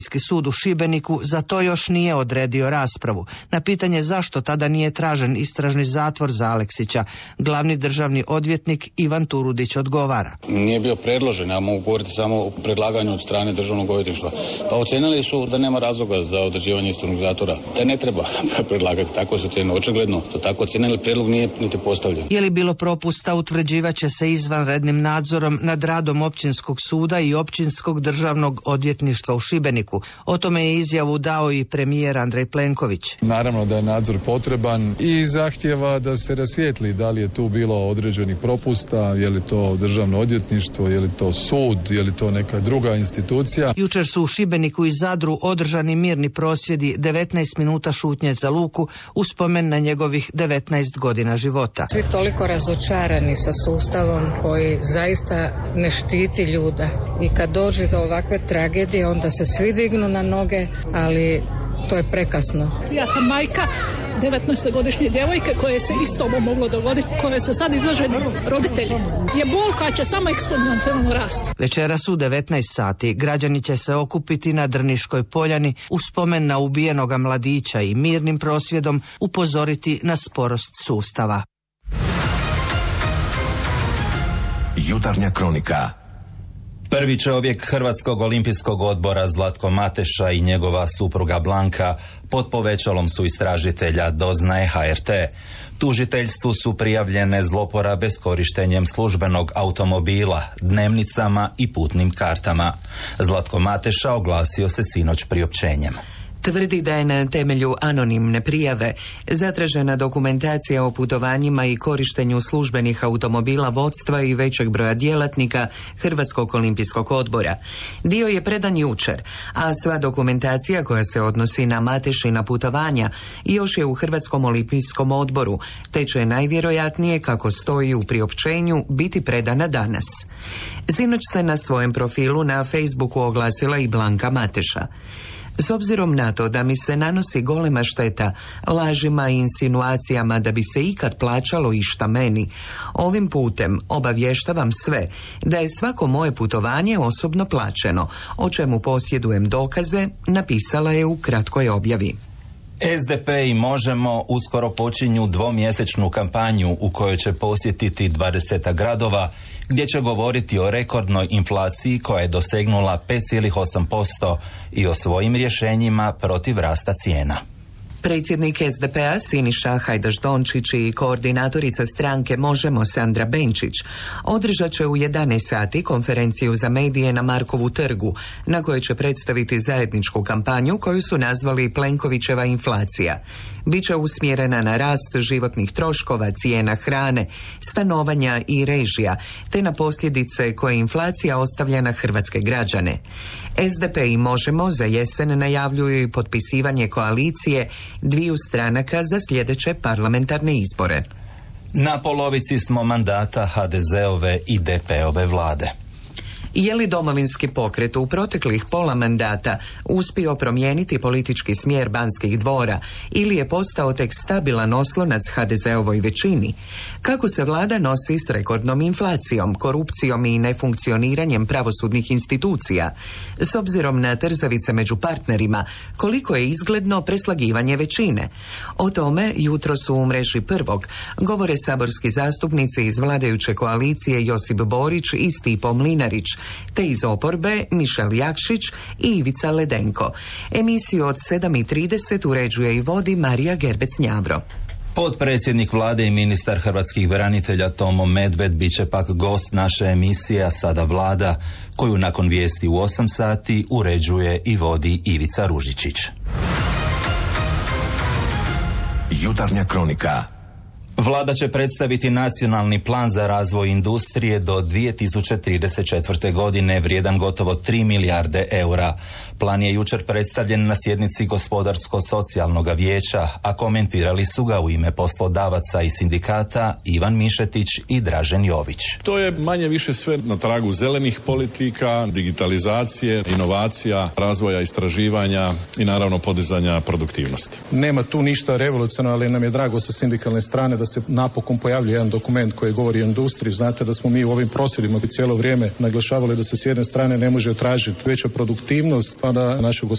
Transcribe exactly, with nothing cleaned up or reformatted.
Sud u Šibeniku za to još nije odredio raspravu. Na pitanje zašto tada nije tražen istražni zatvor za Aleksića, glavni državni odvjetnik Ivan Turudić odgovara. Nije bio predložen, ja mogu govoriti samo o predlaganju od strane državnog odvjetništva. Pa ocijenili su da nema razloga za određivanje istražnog zatvora. Da ne treba predlagati, tako su ocijenili. Očigledno, to tako ocijenili, prijedlog nije niti postavljen. Je li bilo propusta, utvrđivat će se izvanrednim nadzorom nad radom Općinskog suda i Općinskog državnog odvjetništva u Šibeniku. O tome je izjavu dao i premijer Andrej Plenković. Naravno da je nadzor potreban i zahtjeva da se rasvijetli da li je tu bilo određenih propusta, je li to državno odvjetništvo, je li to sud, je li to neka druga institucija. Jučer su u Šibeniku i Zadru održani mirni prosvjedi, devetnaest minuta šutnje za Luku u spomen na njegovih devetnaest godina života. Svi toliko razočarani sa sustavom koji zaista ne štiti ljude i kad dođe do ovakve tragedije onda se svi dignu na noge, ali to je prekasno. Ja sam majka devetnaestogodišnje djevojke koje se isto ovo moglo dogoditi, koje su sad izloženi roditelji. Je bol koja će samo eksponencijalno rasti. Večeras u devetnaest sati građani će se okupiti na Drniškoj poljani u spomen na ubijenoga mladića i mirnim prosvjedom upozoriti na sporost sustava. Jutarnja kronika. Prvi čovjek Hrvatskog olimpijskog odbora Zlatko Mateša i njegova supruga Blanka pod povećalom su istražitelja, doznaje H R T. Tužiteljstvu su prijavljene zloporabe s korištenjem službenog automobila, dnevnicama i putnim kartama. Zlatko Mateša oglasio se sinoć priopćenjem. Tvrdi da je na temelju anonimne prijave zatražena dokumentacija o putovanjima i korištenju službenih automobila vodstva i većeg broja djelatnika Hrvatskog olimpijskog odbora. Dio je predan jučer, a sva dokumentacija koja se odnosi na Matešina putovanja još je u Hrvatskom olimpijskom odboru, te će najvjerojatnije, kako stoji u priopćenju, biti predana danas. Sinoć se na svojem profilu na Facebooku oglasila i Blanka Mateša. S obzirom na to da mi se nanosi golema šteta lažima i insinuacijama da bi se ikad plaćalo išta meni, ovim putem obavještavam sve da je svako moje putovanje osobno plaćeno, o čemu posjedujem dokaze, napisala je u kratkoj objavi. S D P i Možemo uskoro počinju dvomjesečnu kampanju u kojoj će posjetiti dvadeset gradova gdje će govoriti o rekordnoj inflaciji koja je dosegnula pet zarez osam posto i o svojim rješenjima protiv rasta cijena. Predsjednik S D P-a Siniša Hajdaš-Dončić i koordinatorica stranke Možemo Sandra Benčić održat će u jedanaest sati konferenciju za medije na Markovu trgu, na kojoj će predstaviti zajedničku kampanju koju su nazvali Plenkovićeva inflacija. Biće usmjerena na rast životnih troškova, cijena hrane, stanovanja i režija, te na posljedice koje inflacija ostavlja na hrvatske građane. S D P i Možemo za jesen najavljuju i potpisivanje koalicije dviju stranaka za sljedeće parlamentarne izbore. Na polovici smo mandata H D Z-ove i D P-ove vlade. Je li Domovinski pokret u proteklih pola mandata uspio promijeniti politički smjer Banskih dvora ili je postao tek stabilan oslonac H D Z-ovoj većini? Kako se vlada nosi s rekordnom inflacijom, korupcijom i nefunkcioniranjem pravosudnih institucija? S obzirom na trzavice među partnerima, koliko je izgledno preslagivanje većine? O tome jutro su u mreži Prvog govore saborski zastupnici iz vladajuće koalicije Josip Borić i Stipo Mlinarić, te iz oporbe Mišel Jakšić i Ivica Ledenko. Emisiju od sedam i trideset uređuje i vodi Marija Gerbec-Njavro. Potpredsjednik vlade i ministar hrvatskih branitelja Tomo Medved bit će pak gost naše emisije A sada vlada, koju nakon vijesti u osam sati uređuje i vodi Ivica Ružičić. Jutarnja kronika. Vlada će predstaviti nacionalni plan za razvoj industrije do dvije tisuće trideset četvrte. godine vrijedan gotovo tri milijarde eura. Plan je jučer predstavljen na sjednici Gospodarsko-socijalnog vijeća, a komentirali su ga u ime poslodavaca i sindikata Ivan Mišetić i Dražen Jović. To je manje više sve na tragu zelenih politika, digitalizacije, inovacija, razvoja istraživanja i naravno podizanja produktivnosti. Nema tu ništa revolucionarno, ali nam je drago sa sindikalne strane da se napokon pojavljuje jedan dokument koji govori o industriji. Znate da smo mi u ovim prosvjedima cijelo vrijeme naglašavali da se s jedne strane ne može tražiti veća produktivnost, a da naše